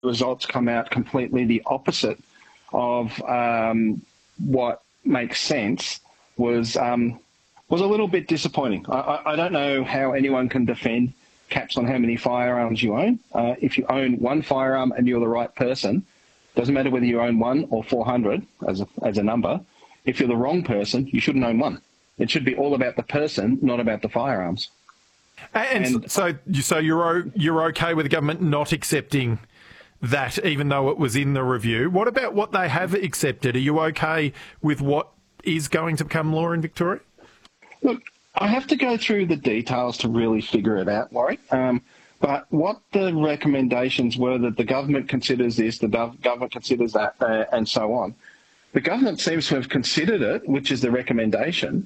results come out completely the opposite of what makes sense was a little bit disappointing. I don't know how anyone can defend caps on how many firearms you own. If you own one firearm and you're the right person, doesn't matter whether you own one or 400 as a number. If you're the wrong person, you shouldn't own one. It should be all about the person, not about the firearms. And so you're okay with the government not accepting that, even though it was in the review? What about what they have accepted? Are you okay with what is going to become law in Victoria? Look, I have to go through the details to really figure it out, Warwick. But what the recommendations were that the government considers this, the government considers that, and so on. The government seems to have considered it, which is the recommendation,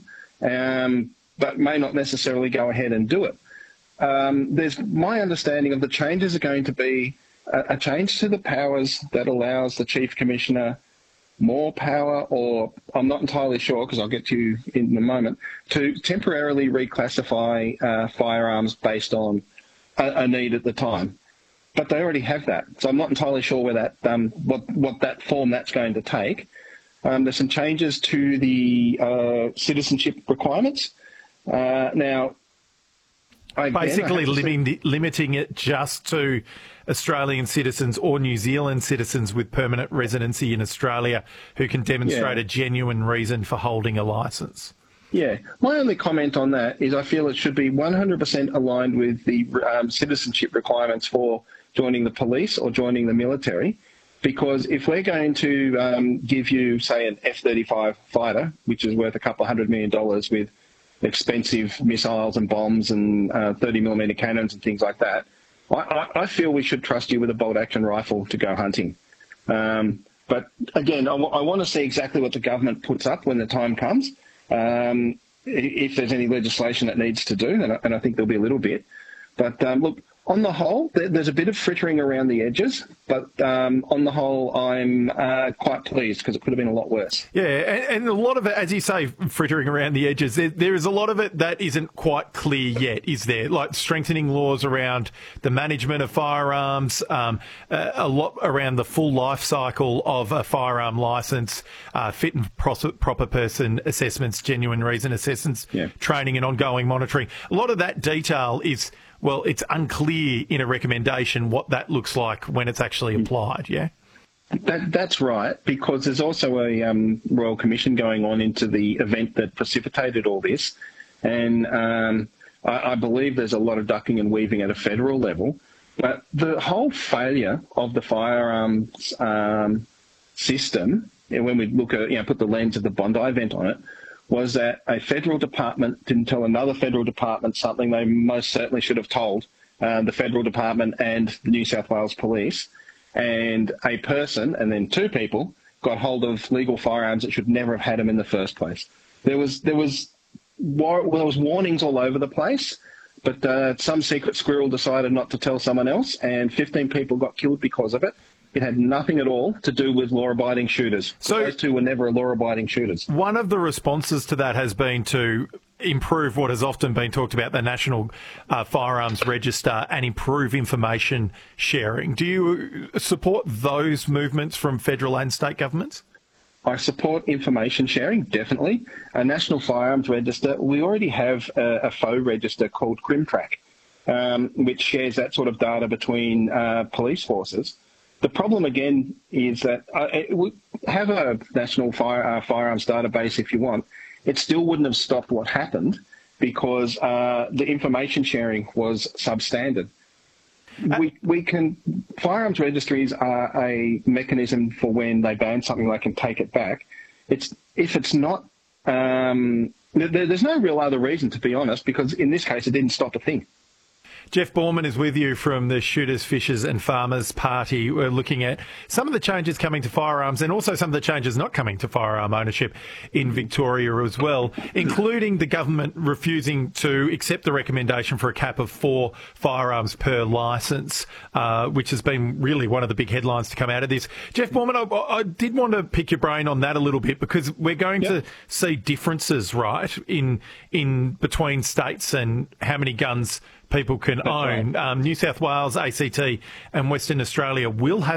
but may not necessarily go ahead and do it. There's my understanding of the changes are going to be a change to the powers that allows the Chief Commissioner more power, or I'm not entirely sure because I'll get to you in a moment, to temporarily reclassify firearms based on a need at the time. But they already have that, so I'm not entirely sure where that what that form that's going to take. There's some changes to the citizenship requirements. Now, basically limiting it just to Australian citizens or New Zealand citizens with permanent residency in Australia who can demonstrate a genuine reason for holding a licence. Yeah. My only comment on that is I feel it should be 100% aligned with the citizenship requirements for joining the police or joining the military, because if we're going to give you, say, an F-35 fighter, which is worth a couple $100 million with expensive missiles and bombs and 30mm cannons and things like that, I feel we should trust you with a bolt-action rifle to go hunting. But again, I want to see exactly what the government puts up when the time comes. If there's any legislation that needs to do, and I think there'll be a little bit. But look, on the whole, there's a bit of frittering around the edges, but on the whole, I'm quite pleased because it could have been a lot worse. Yeah, and a lot of it, as you say, frittering around the edges, there is a lot of it that isn't quite clear yet, is there? Like strengthening laws around the management of firearms, a lot around the full life cycle of a firearm licence, fit and proper person assessments, genuine reason assessments, training and ongoing monitoring. A lot of that detail is... well, it's unclear in a recommendation what that looks like when it's actually applied, yeah? That's right, because there's also a Royal Commission going on into the event that precipitated all this. And I believe there's a lot of ducking and weaving at a federal level. But the whole failure of the firearms system, when we look at, put the lens of the Bondi event on it, was that a federal department didn't tell another federal department something they most certainly should have told the federal department and the New South Wales Police, and a person and then two people got hold of legal firearms that should never have had them in the first place. There was warnings all over the place, but some secret squirrel decided not to tell someone else, and 15 people got killed because of it. It had nothing at all to do with law-abiding shooters. So those two were never law-abiding shooters. One of the responses to that has been to improve what has often been talked about, the National Firearms Register, and improve information sharing. Do you support those movements from federal and state governments? I support information sharing, definitely. A National Firearms Register, we already have a faux register called CrimTrack, which shares that sort of data between police forces. The problem, again, is that have a national firearms database if you want. It still wouldn't have stopped what happened because the information sharing was substandard. Firearms registries are a mechanism for when they ban something, they can take it back. If it's not, there's no real other reason, to be honest, because in this case it didn't stop a thing. Jeff Borman is with you from the Shooters, Fishers and Farmers Party. We're looking at some of the changes coming to firearms and also some of the changes not coming to firearm ownership in Victoria as well, including the government refusing to accept the recommendation for a cap of 4 firearms per licence, which has been really one of the big headlines to come out of this. Jeff Borman, I did want to pick your brain on that a little bit because we're going to see differences, right, in between states and how many guns people can own. right. New South Wales, ACT and Western Australia will have